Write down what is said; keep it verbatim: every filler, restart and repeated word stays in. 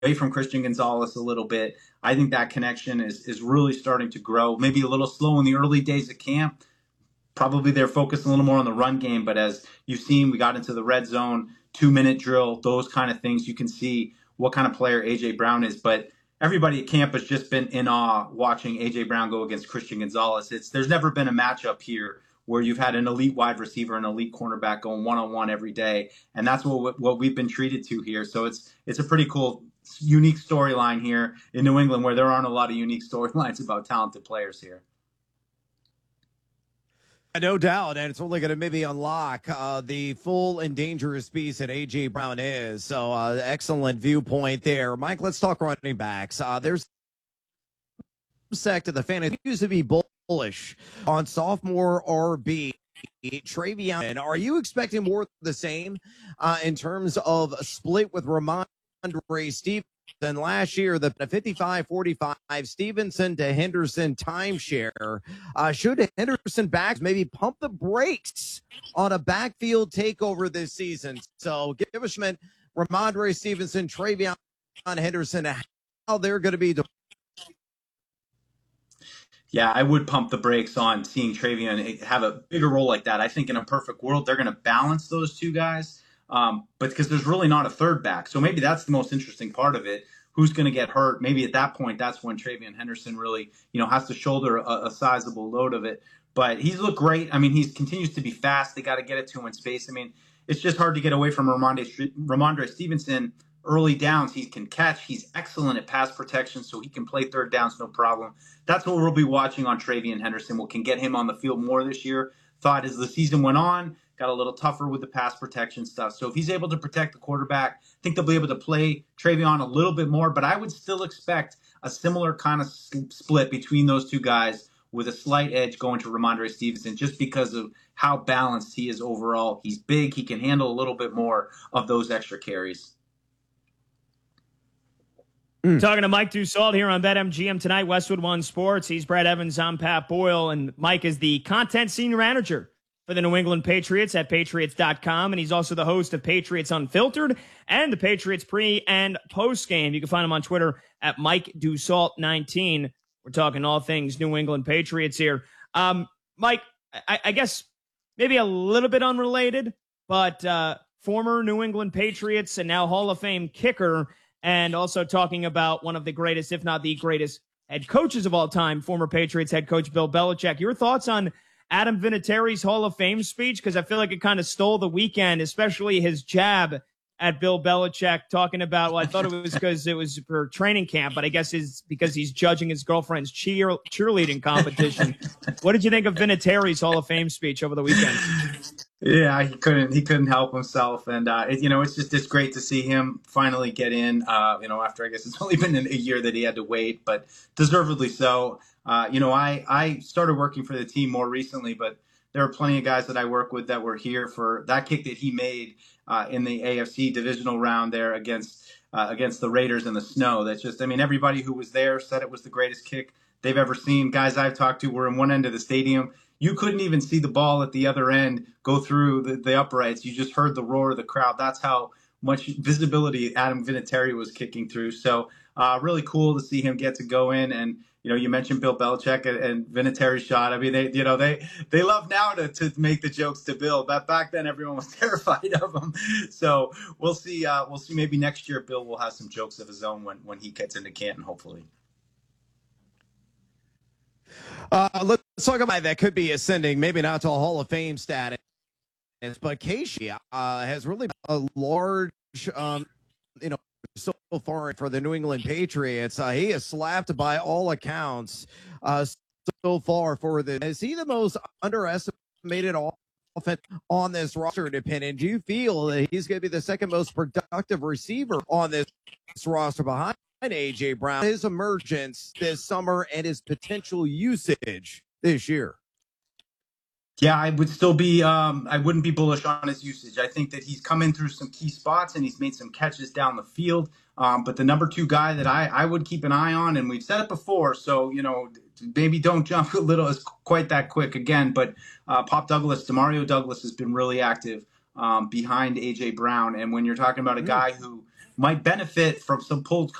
from Christian Gonzalez a little bit. I think that connection is is really starting to grow. Maybe a little slow in the early days of camp. Probably they're focused a little more on the run game, but as you've seen, we got into the red zone, two-minute drill, those kind of things. You can see what kind of player A J. Brown is. But everybody at camp has just been in awe watching A J. Brown go against Christian Gonzalez. It's There's never been a matchup here where you've had an elite wide receiver and elite cornerback going one-on-one every day, and that's what what we've been treated to here. So it's it's a pretty cool, unique storyline here in New England where there aren't a lot of unique storylines about talented players here. No doubt, and it's only going to maybe unlock uh, the full and dangerous beast that A J. Brown is. So uh, excellent viewpoint there. Mike, let's talk running backs. Uh, there's a sect of the fan who used to be bullish on sophomore R B, Travion. Are you expecting more of the same uh, in terms of a split with Rhamondre Stevenson? Last year, the fifty-five forty-five Stevenson to Henderson timeshare. Uh, should Henderson backs maybe pump the brakes on a backfield takeover this season? So give us a minute, Rhamondre Stevenson, Travion Henderson, how they're going to be. Yeah, I would pump the brakes on seeing Travion have a bigger role like that. I think in a perfect world, they're going to balance those two guys. Um, but because there's really not a third back. So maybe that's the most interesting part of it. Who's going to get hurt? Maybe at that point, that's when Travion Henderson really, you know, has to shoulder a, a sizable load of it. But he's looked great. I mean, he continues to be fast. They got to get it to him in space. I mean, it's just hard to get away from Rhamondre, Rhamondre Stevenson early downs. He can catch. He's excellent at pass protection, so he can play third downs, no problem. That's what we'll be watching on Travion Henderson. What can get him on the field more this year. Thought as the season went on, got a little tougher with the pass protection stuff. So if he's able to protect the quarterback, I think they'll be able to play Travion a little bit more. But I would still expect a similar kind of split between those two guys with a slight edge going to Rhamondre Stevenson just because of how balanced he is overall. He's big. He can handle a little bit more of those extra carries. Mm. Talking to Mike Dussault here on BetMGM tonight, Westwood One Sports. He's Brad Evans, I'm Pat Boyle, and Mike is the content senior manager for the New England Patriots at Patriots dot com, and he's also the host of Patriots Unfiltered and the Patriots pre- and post-game. You can find him on Twitter at Mike Dussault nineteen. We're talking all things New England Patriots here. Um, Mike, I, I guess maybe a little bit unrelated, but uh, former New England Patriots and now Hall of Fame kicker, and also talking about one of the greatest, if not the greatest, head coaches of all time, former Patriots head coach Bill Belichick. Your thoughts on Adam Vinatieri's Hall of Fame speech? Because I feel like it kind of stole the weekend, especially his jab at Bill Belichick, talking about, well, I thought it was because it was for training camp, but I guess it's because he's judging his girlfriend's cheer cheerleading competition. What did you think of Vinatieri's Hall of Fame speech over the weekend? Yeah, he couldn't he couldn't help himself, and uh, it, you know it's just it's great to see him finally get in. Uh, you know, after I guess it's only been a year that he had to wait, but deservedly so. Uh, you know, I I started working for the team more recently, but there are plenty of guys that I work with that were here for that kick that he made uh, in the A F C divisional round there against uh, against the Raiders in the snow. That's just, I mean, everybody who was there said it was the greatest kick they've ever seen. Guys I've talked to were in one end of the stadium. You couldn't even see the ball at the other end go through the, the uprights. You just heard the roar of the crowd. That's how much visibility Adam Vinatieri was kicking through. So uh, really cool to see him get to go in. And, you know, you mentioned Bill Belichick and, and Vinatieri's shot. I mean, they, you know, they, they love now to, to make the jokes to Bill, but back then everyone was terrified of him. So we'll see. Uh, we'll see. Maybe next year Bill will have some jokes of his own when, when he gets into Canton, hopefully. Uh, let's talk about that could be ascending, maybe not to a Hall of Fame status, but Casey uh, has really a large, um, you know, so far for the New England Patriots. Uh, he is slapped by all accounts uh, so far for the. Is he the most underestimated offense on this roster, dependent? Do you feel that he's going to be the second most productive receiver on this roster behind A J. Brown, his emergence this summer and his potential usage this year? Yeah, I would still be, um, I wouldn't be bullish on his usage. I think that he's come in through some key spots and he's made some catches down the field. Um, but the number two guy that I, I would keep an eye on, and we've said it before, so, you know, maybe don't jump a little as quite that quick again. But uh, Pop Douglas, Demario Douglas has been really active um, behind A J. Brown. And when you're talking about a guy who might benefit from some pulled